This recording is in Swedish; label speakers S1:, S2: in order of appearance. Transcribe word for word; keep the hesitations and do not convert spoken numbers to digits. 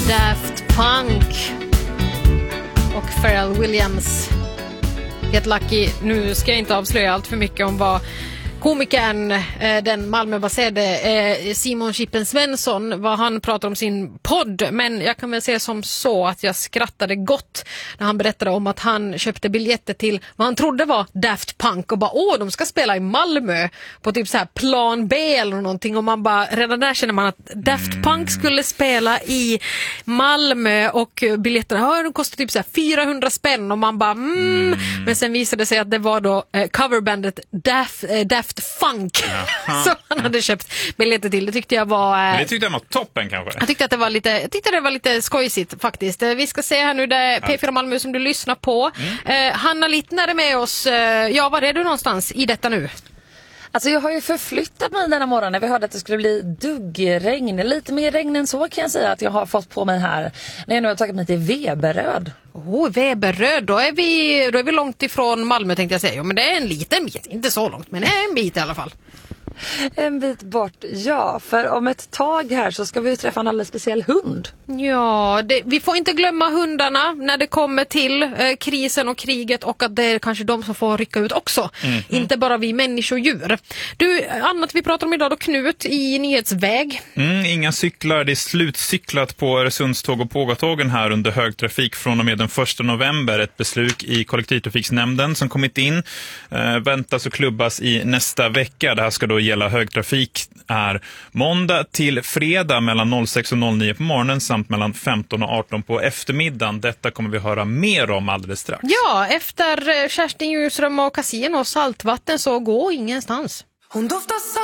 S1: Daft Punk och Pharrell Williams. Get Lucky. Nu ska jag inte avslöja allt för mycket om vad komikern, eh, den Malmöbaserade eh, Simon Chippen Svensson, vad han pratar om sin podd, men jag kan väl säga som så att jag skrattade gott när han berättade om att han köpte biljetter till vad han trodde var Daft Punk och bara, åh, de ska spela i Malmö på typ så här plan B eller någonting, och man bara, redan där känner man att Daft Punk skulle spela i Malmö och biljetterna, ja, de kostar typ så här fyrahundra spänn och man bara, mm. Mm. Men sen visade det sig att det var då eh, coverbandet Daft, eh, Daft Funk så han hade köpt biljetter till. Det tyckte jag var...
S2: Men det tyckte jag var toppen kanske.
S1: Jag tyckte att det var lite, jag tyckte det var lite skojsigt faktiskt. Vi ska se här nu, det är P fyra Malmö som du lyssnar på. Mm. Eh, Hanna Littner är med oss. Ja, var är du någonstans i detta nu?
S3: Alltså jag har ju förflyttat mig denna morgon när vi hörde att det skulle bli duggregn. Lite mer regn än så kan jag säga att jag har fått på mig här. När jag nu har tagit mig till Veberöd.
S1: Åh, oh, Veberöd. Då är, vi, då är vi långt ifrån Malmö tänkte jag säga. Jo, men det är en liten bit. Inte så långt, men det är en bit i alla fall.
S3: En bit bort, ja. För om ett tag här så ska vi träffa en alldeles speciell hund.
S1: Ja, det, vi får inte glömma hundarna när det kommer till eh, krisen och kriget, och att det är kanske de som får rycka ut också. Mm. Inte bara vi människodjur. Du, annat vi pratar om idag då, Knut, i Nyhetsväg.
S2: Mm, inga cyklar, det är slutcyklat på Öresundståg och Pågatågen här under högtrafik från och med den första november. Ett beslut i kollektivtrafiksnämnden som kommit in eh, väntas och klubbas i nästa vecka. Det här ska då gälla högtrafik är måndag till fredag mellan noll sex och noll nio på morgonen samt mellan femton och arton på eftermiddagen. Detta kommer vi höra mer om alldeles strax.
S1: Ja, efter Kerstin Ljusström och Casino och Saltvatten så gå ingenstans.
S4: Hon doftar